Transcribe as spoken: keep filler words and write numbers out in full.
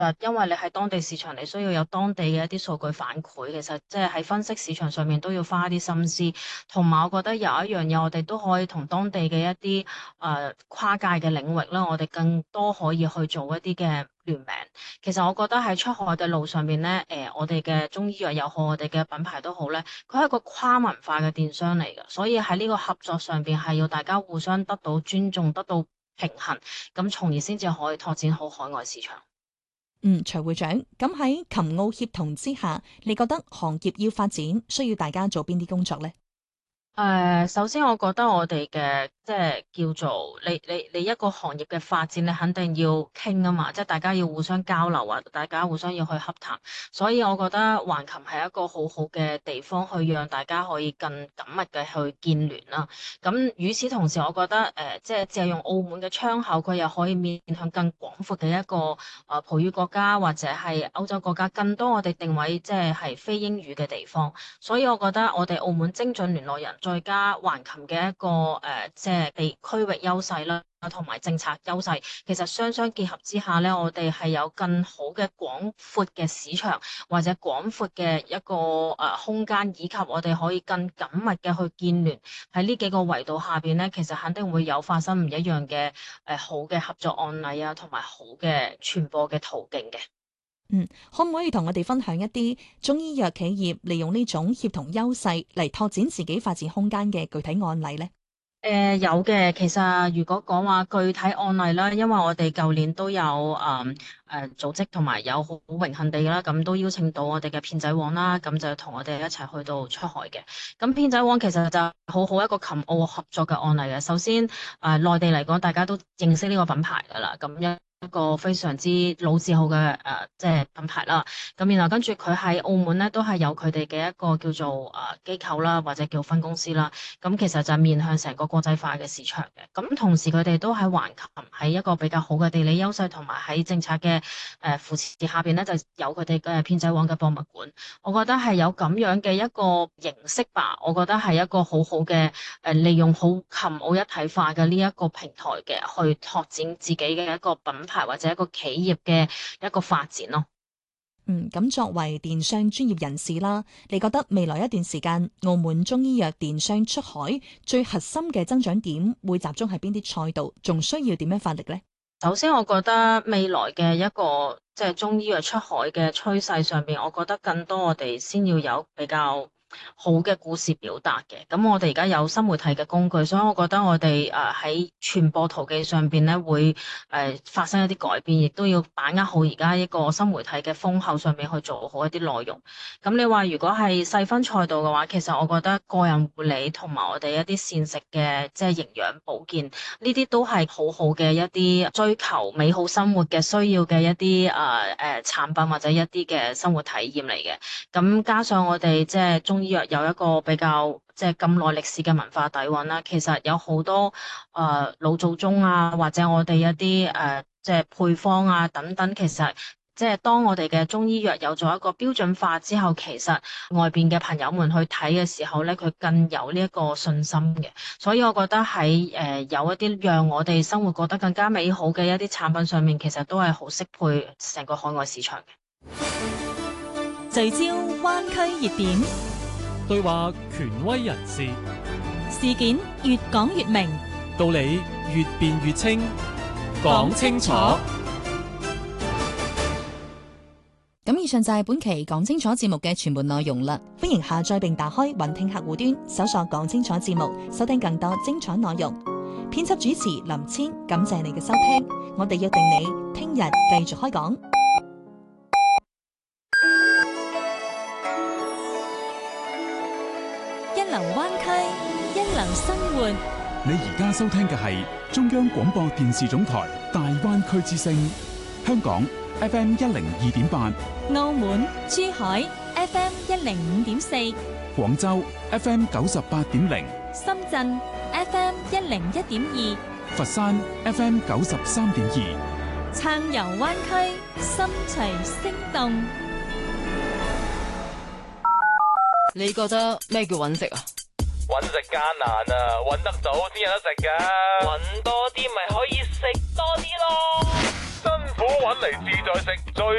誒，因為你喺當地市場，你需要有當地嘅一啲數據反饋，其實即係喺分析市場上面都要花啲心思。同埋，我覺得有一樣嘢，我哋都可以同當地嘅一啲誒、呃、跨界嘅領域啦，我哋更多可以去做一啲嘅聯名。其實我覺得喺出海嘅路上面咧，誒、呃，我哋嘅中醫藥又好，我哋嘅品牌都好咧，佢係一個跨文化嘅電商嚟嘅，所以喺呢個合作上邊係要大家互相得到尊重，得到平衡，咁從而先至可以拓展好海外市場。 嗯，徐會長，咁喺琴澳協同之下，你覺得行業要發展需要大家做邊啲工作呢？ 誒、呃，首先我覺得我哋嘅即係叫做你你你一個行業嘅發展，你肯定要傾啊嘛，即係大家要互相交流啊，大家互相要去洽談，所以我覺得橫琴係一個好好嘅地方，去讓大家可以更緊密嘅去建聯啦。咁與此同時，我覺得誒、呃，即係借用澳門嘅窗口，佢又可以面向更廣闊嘅一個誒、呃、葡語國家或者係歐洲國家，更多我哋定位即係係非英語嘅地方。所以我覺得我哋澳門精準聯絡人，再加橫琴嘅一個誒、呃，即係地區域優勢啦，同埋政策優勢，其實雙雙結合之下咧，我哋係有更好嘅廣闊嘅市場，或者廣闊嘅一個誒、呃、空間，以及我哋可以更緊密嘅去建聯喺呢幾個維度下邊咧，其實肯定會有發生唔一樣嘅誒、呃、好嘅合作案例啊，同埋好嘅傳播嘅途徑嘅。 嗯，可唔可以同我哋分享一啲中醫藥企業利用呢種協同優勢嚟拓展自己發展空間嘅具體案例呢？ 誒、呃，有嘅。其實如果講話具體案例啦，因為我哋舊年都有誒誒、嗯呃、組織同埋有好榮幸地啦，咁都邀請到我哋嘅片仔癀啦，咁就同我哋一齊去到出海嘅。咁片仔癀其實就好好一個琴澳合作嘅案例嘅。首先誒、呃、內地嚟講，大家都認識呢個品牌噶啦，咁一一個非常之老字號嘅誒、呃、即係品牌啦。咁然後跟住佢喺澳門咧都係有佢哋嘅一個叫做誒機構啦，或者叫分公司啦。咁其實就係面向成個國際化嘅市場嘅，咁同時佢哋都喺橫琴喺一個比較好嘅地理優勢，同埋喺政策嘅誒扶持下邊咧，就有佢哋嘅片仔癀嘅博物館。我覺得係有咁樣嘅一個形式吧，我覺得係一個好好嘅誒利用好琴澳一體化嘅呢一個平台嘅，去拓展自己嘅一個品牌或者一個企業嘅一個發展咯。 嗯，咁作為電商專業人士啦，你覺得未來一段時間澳門中醫藥電商出海最核心嘅增長點會集中喺邊啲賽道，仲需要點樣發力呢？ 首先，我覺得未來嘅一個即係中醫藥出海嘅趨勢上邊，我覺得更多我哋先要有比較好嘅故事表達嘅。咁我哋而家有新媒體嘅工具，所以我覺得我哋誒喺傳播途徑上邊咧會誒、呃、發生一啲改變，亦都要把握好而家一個新媒體嘅風口上面去做好一啲內容。咁你話如果係細分賽道嘅話，其實我覺得個人護理同埋我哋一啲膳食嘅即係營養保健呢啲都係好好嘅一啲追求美好生活嘅需要嘅一啲誒誒產品或者一啲嘅生活體驗嚟嘅。咁加上我哋即係中醫藥有一個比較即係咁耐歷史嘅文化底蘊啦，其實有好多誒、呃、老祖宗啊，或者我哋一啲誒、呃、即係配方啊等等，其實即係當我哋嘅中醫藥有咗一個標準化之後，其實外邊嘅朋友們去睇嘅時候咧，佢更有呢一個信心嘅。所以我覺得喺誒、呃、有一啲讓我哋生活過得更加美好嘅一啲產品上面，其實都係好適配成個海外市場嘅。 聚焦灣區熱點， 對話權威人士， 事件越講越明， 道理越辯越清，講清楚。 咁以上就係本期講清楚節目嘅全部內容啦。歡迎下載並打開雲聽客戶端，搜索講清楚節目，收聽更多精彩內容。編輯主持林千，感謝你嘅收聽，我哋約定你聽日繼續開講。 一流灣區，一流生活。 你而家收聽嘅係中央廣播電視總台大灣區之聲，香港 F M 一零二點八， 澳門、珠海 F M 一零五點四， 廣州 F M 九十八點零， 深圳 F M 一零一點二， 佛山 F M 九十三點二。 撐遊灣區，心隨聲動。 你覺得咩叫揾食啊？ 揾食艱難啊，揾得到先有得食噶。揾多啲咪可以食多啲咯。辛苦揾嚟志在食，最